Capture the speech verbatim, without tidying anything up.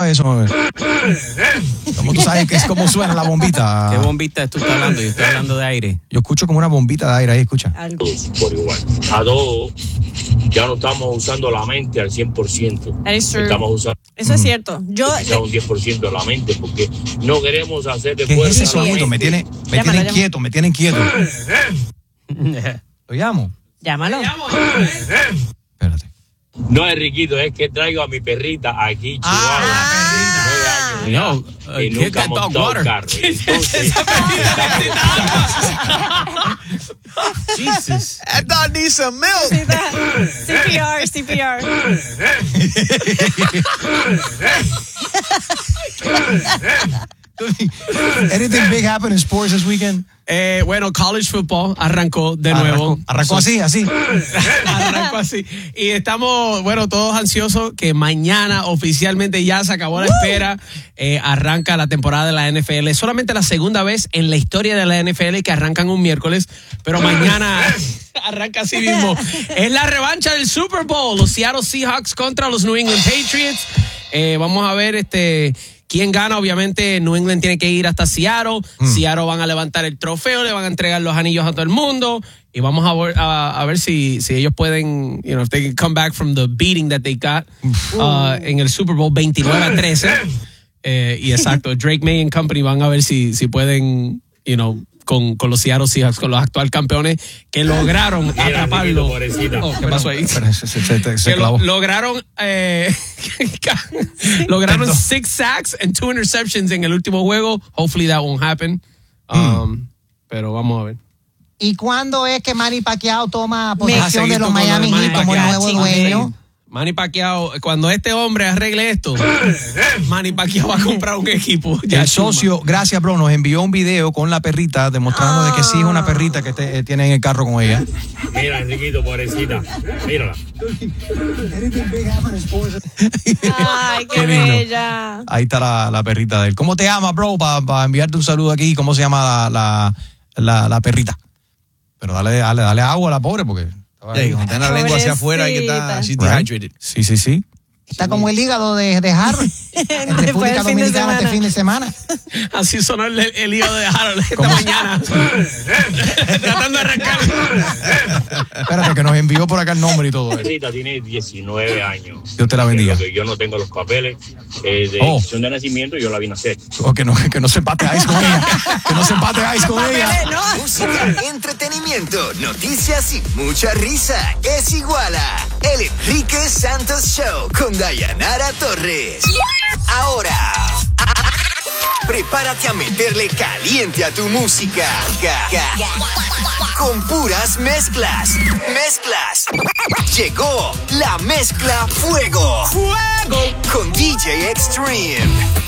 sabes eso? ¿Cómo tú sabes que es como suena la bombita? ¿Qué bombita tú estás hablando? Yo estoy hablando de aire. Yo escucho como una bombita de aire ahí, escucha. Por igual. A todos, ya no estamos usando la mente al cien por ciento. That is true. Estamos usando Eso es cierto. Yo quizá un diez por ciento de la mente porque no queremos hacer de ¿Qué es fuerza ese la sonido? mente. Me tiene, me Llámalo, tienen quieto, me tienen quieto. ¿Lo llamo? llámalo. Espérate. No es Riquito, es que traigo a mi perrita aquí, Chihuahua. Ah, nueve años, no, ¿verdad? Y uh, nunca get that ha dog montado water. carro. Entonces, Jesus. That dog needs some milk. Sí, that. C P R, C P R. Anything big happen in sports this weekend? Eh, bueno, college football arrancó de nuevo. Arrancó, arrancó así, así. Arrancó así. Y estamos, bueno, todos ansiosos que mañana oficialmente ya se acabó la espera. Eh, arranca la temporada de la N F L. Solamente la segunda vez en la historia de la N F L que arrancan un miércoles, pero mañana arranca así mismo. Es la revancha del Super Bowl. Los Seattle Seahawks contra los New England Patriots. Eh, vamos a ver este... ¿Quién gana? Obviamente New England tiene que ir hasta Seattle. Mm. Seattle van a levantar el trofeo, le van a entregar los anillos a todo el mundo y vamos a ver, a, a ver si, si ellos pueden, you know, if they can come back from the beating that they got uh, en el Super Bowl veintinueve a trece. Eh, y exacto, Drake May and Company van a ver si, si pueden, you know, con, con los Seattle Seahawks, con los actuales campeones que lograron mira, atraparlo. Riquito, Oh, ¿qué pasó ahí? Se, se, se, se que lo, lograron eh, lograron six sacks and two interceptions en el último juego. Hopefully that won't happen. Um, mm. Pero vamos a ver. ¿Y cuándo es que Manny Pacquiao toma posesión de los con Miami Heat como el nuevo dueño? Manny Pacquiao, cuando este hombre arregle esto, Manny Pacquiao va a comprar un equipo. Ya el socio, gracias bro, nos envió un video con la perrita demostrando de que sí es una perrita que te, eh, tiene en el carro con ella. Mira, Enriquito, pobrecita. Mírala. Ay, qué, qué bella. Ahí está la, la perrita de él. ¿Cómo te llamas, bro? Para pa enviarte un saludo aquí. ¿Cómo se llama la, la, la, la perrita? Pero dale, dale, dale agua a la pobre porque... Sí, con tener la lengua hacia afuera y que está she's dehydrated. Sí, sí, sí. Está como el hígado de, de Harold en República Dominicana este fin de semana. Así sonó el, el hígado de Harold esta ¿Cómo? mañana. Tratando de arrancar. Espérate, que nos envió por acá el nombre y todo. Rita tiene diecinueve años. Dios te la bendiga. Yo no tengo los papeles eh, de oh. de nacimiento y yo la vine a hacer. Oh, que, no, que no se empateáis con ella. Que no se empateáis con ella. Música, entretenimiento, noticias y mucha risa. Es igual a El Enrique Santos Show con Dayanara Torres. Ahora, prepárate a meterle caliente a tu música. Con puras mezclas. Mezclas. Llegó la mezcla Fuego. Fuego. Con D J Extreme.